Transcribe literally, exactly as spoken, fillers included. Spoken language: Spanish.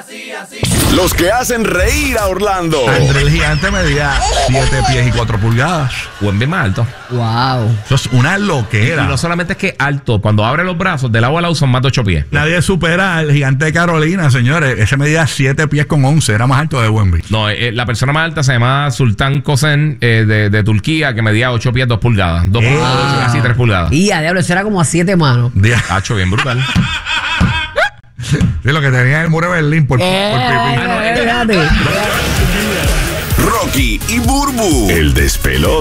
así, así. Los que hacen reír a Orlando. André el Gigante medía siete pies y cuatro pulgadas. O en bien más alto. Wow. Eso es una Y loquera. no solamente es que alto, cuando abre los brazos, del lado a lado son más de ocho pies. Nadie supera al Gigante de Carolina, señores. Ese medía siete pies con once. Era más alto de Wembley. No, eh, la persona más alta se llama Sultán Kosen eh, de, de Turquía, que medía ocho pies, dos pulgadas. Dos Eh. pulgadas, casi tres pulgadas. Y a diablo, eso era como a siete manos. Dia- Hacho, bien brutal. Sí, lo que tenía el muro de Berlín por, Eh, por pipí. eh, fíjate. Rocky y Burbu. El despelote.